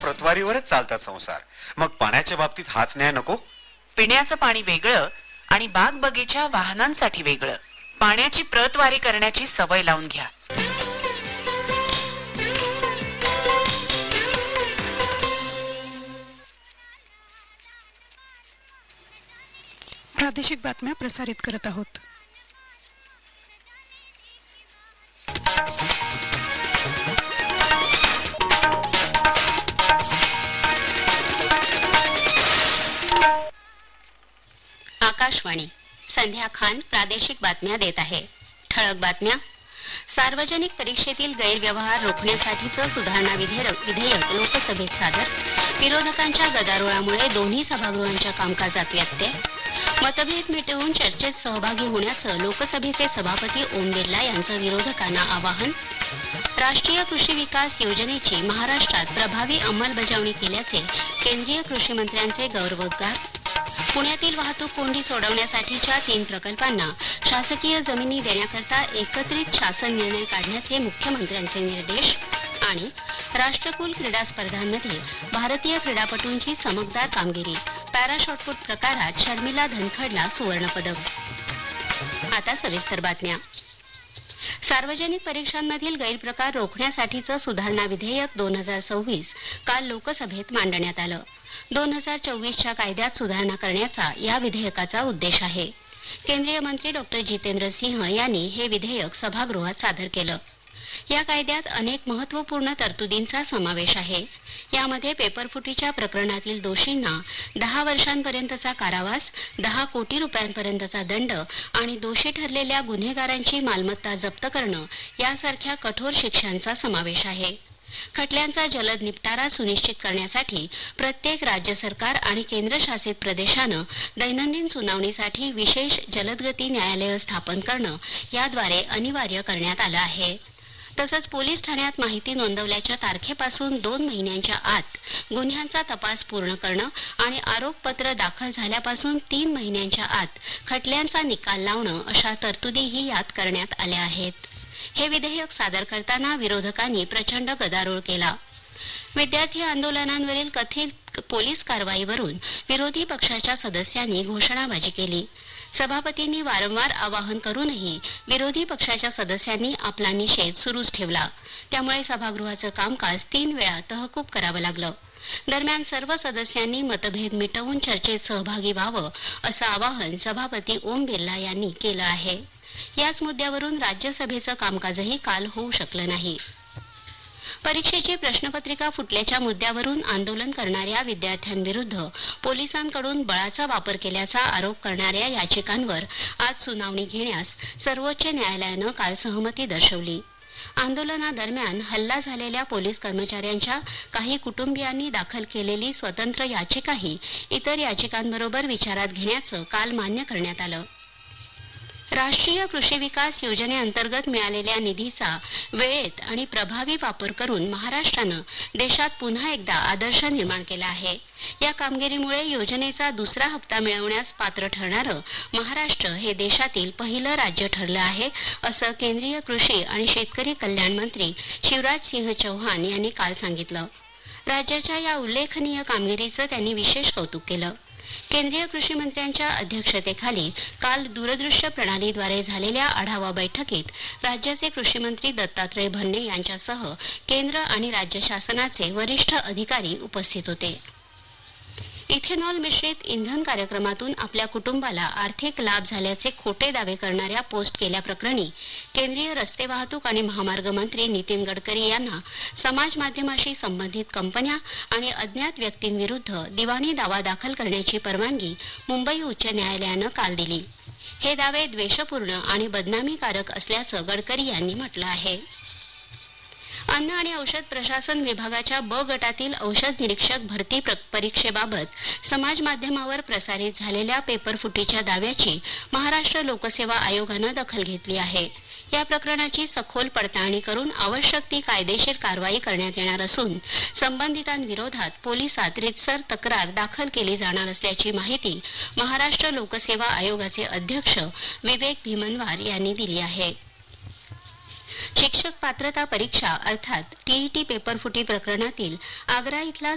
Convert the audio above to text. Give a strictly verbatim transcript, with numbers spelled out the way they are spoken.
प्रतवारीवरच चालतात संसार. मग पाण्याच्या बाबतीत हाच न्याय नको? पिण्याचं पाणी वेगळं आणि बाग बगीचा वाहनांसाठी वेगळं. पाण्याची प्रतवारी करण्याची सवय लावून घ्या. प्रादेशिक बातम्या प्रसारित करत आहोत. आकाशवाणी. संध्या खान प्रादेशिक बातम्या देत आहे. ठळक बातम्या. सार्वजनिक परीक्षेतील गैरव्यवहार रोखण्यासाठीचं सुधारणा विधेयक विधेयक लोकसभेत सादर. विरोधकांच्या गदारोळामुळे दोन्ही सभागृहांच्या कामकाजात व्यत्यय. मतभेद मिटवून चर्चेत सहभागी होण्याचं लोकसभेचे सभापती ओम बिर्ला यांचं विरोधकांना आवाहन. राष्ट्रीय कृषी विकास योजनेची महाराष्ट्रात प्रभावी अंमलबजावणी केल्याचे केंद्रीय कृषी मंत्र्यांचे गौरवोद्गार. पुण्यातील वाहतूक कोंडी सोडवण्यासाठीच्या तीन प्रकल्पांना शासकीय जमिनी देण्याकरता एकत्रित शासन निर्णय काढण्याचे मुख्यमंत्र्यांचे निर्देश. आणि राष्ट्रकुल क्रीडा स्पर्धांमध्ये भारतीय क्रीडापटूंची चमकदार कामगिरी. पॅरा शॉटपुट प्रकारात शर्मिला धनखडला सुवर्णपदक. आता सविस्तर बातम्या. सार्वजनिक परीक्षांमधील गैरप्रकार रोखण्यासाठीचं सुधारणा विधेयक दोन हजार सव्वीस काल लोकसभेत मांडण्यात आलं. दोन हजार चोवीसच्या कायद्यात सुधारणा करण्याचा या विधेयकाचा उद्देश आहे. केंद्रीय मंत्री डॉक्टर जितेंद्र सिंह यांनी हे विधेयक सभागृहात सादर केलं. या कायद्यात अनेक महत्त्वपूर्ण तरतुदींचा समावेश आहे. यामध्ये पेपरफुटीच्या प्रकरणातील दोषींना दहा वर्षांपर्यंतचा कारावास, दहा कोटी रुपयांपर्यंतचा दंड आणि दोषी ठरलेल्या गुन्हेगारांची मालमत्ता जप्त करणं यासारख्या कठोर शिक्षांचा समावेश आहे. खटल्यांचा जलद निपटारा सुनिश्चित करण्यासाठी प्रत्येक राज्य सरकार आणि केंद्रशासित प्रदेशानं दैनंदिन सुनावणीसाठी विशेष जलदगती न्यायालय स्थापन करणं याद्वारे अनिवार्य करण्यात आलं आहे. तसंच पोलीस ठाण्यात माहिती नोंदवल्याच्या तारखेपासून दोन महिन्यांच्या आत गुन्ह्यांचा तपास पूर्ण करणं आणि आरोपपत्र दाखल झाल्यापासून तीन महिन्यांच्या आत खटल्यांचा निकाल लावणं अशा तरतुदीही यात करण्यात आल्या आहेत. हे विधेयक सादर करताना विरोधकांनी प्रचंड गदारोळ केला. विद्यार्थी आंदोलनांवरील कथित पोलीस कारवाईवरून विरोधी पक्षाच्या सदस्यांनी घोषणाबाजी केली. सभापतींनी वारंवार आवाहन करूनही विरोधी पक्षाच्या सदस्यांनी आपला निषेध सुरूच ठेवला. त्यामुळे सभागृहाचं कामकाज तीन वेळा तहकूब करावं लागलं. दरम्यान सर्व सदस्यांनी मतभेद मिटवून चर्चेत सहभागी व्हावं असं आवाहन सभापती ओम बिर्ला यांनी केलं आहे. याच मुद्द्यावरून राज्यसभेचं कामकाजही काल होऊ शकलं नाही. परीक्षेची प्रश्नपत्रिका फुटल्याच्या मुद्द्यावरून आंदोलन करणाऱ्या विद्यार्थ्यांविरुद्ध पोलिसांकडून बळाचा वापर केल्याचा आरोप करणाऱ्या याचिकांवर आज सुनावणी घेण्यास सर्वोच्च न्यायालयानं काल सहमती दर्शवली. आंदोलनादरम्यान हल्ला झालेल्या पोलीस कर्मचाऱ्यांच्या काही कुटुंबियांनी दाखल केलेली स्वतंत्र याचिकाही इतर याचिकांबरोबर विचारात घेण्याचं काल मान्य करण्यात आलं. राष्ट्रीय कृषी विकास योजनेअंतर्गत मिळालेल्या निधीचा वेळेत आणि प्रभावी वापर करून महाराष्ट्रानं देशात पुन्हा एकदा आदर्श निर्माण केला आहे. या कामगिरीमुळे योजनेचा दुसरा हप्ता मिळवण्यास पात्र ठरणारं महाराष्ट्र हे देशातील पहिलं राज्य ठरलं आहे, असं केंद्रीय कृषी आणि शेतकरी कल्याण मंत्री शिवराज सिंह चौहान यांनी काल सांगितलं. राज्याच्या या उल्लेखनीय कामगिरीचं त्यांनी विशेष कौतुक केलं. केंद्रीय कृषी मंत्र्यांच्या अध्यक्षतेखाली काल दूरदृश्य प्रणालीद्वारे झालेल्या आढावा बैठकीत राज्याचे कृषी मंत्री दत्तात्रय भरणे यांच्यासह केंद्र आणि राज्य शासनाचे वरिष्ठ अधिकारी उपस्थित होते. इथेनॉल मिश्रित इंधन कार्यक्रमातून आपल्या कुटुंबाला आर्थिक लाभ झाल्याचे खोटे दावे करणाऱ्या पोस्ट केल्याप्रकरणी केंद्रीय रस्ते वाहतूक आणि महामार्ग मंत्री नितीन गडकरी यांना समाज माध्यमाशी संबंधित कंपन्या आणि अज्ञात व्यक्तींविरुद्ध दिवाणी दावा दाखल करण्याची परवानगी मुंबई उच्च न्यायालयानं काल दिली. हे दावे द्वेषपूर्ण आणि बदनामीकारक असल्याचं गडकरी यांनी म्हटलं आहे. अन्न आणि औषध प्रशासन विभागाच्या ब गटातील औषध निरीक्षक भरती परीक्षेबाबत समाज माध्यमावर प्रसारित झालेल्या पेपरफुटीच्या दाव्याची महाराष्ट्र लोकसेवा आयोगानं दखल घेतली आहे. या प्रकरणाची सखोल पडताळणी करून आवश्यक ती कायदेशीर कारवाई करण्यात येणार असून संबंधितांविरोधात पोलिसात रीतसर तक्रार दाखल केली जाणार असल्याची माहिती महाराष्ट्र लोकसेवा आयोगाचे अध्यक्ष विवेक भीमनवार यांनी दिली आहे. शिक्षक पात्रता परीक्षा अर्थात टीईटी पेपरफुटी प्रकरणातील आग्रा इथला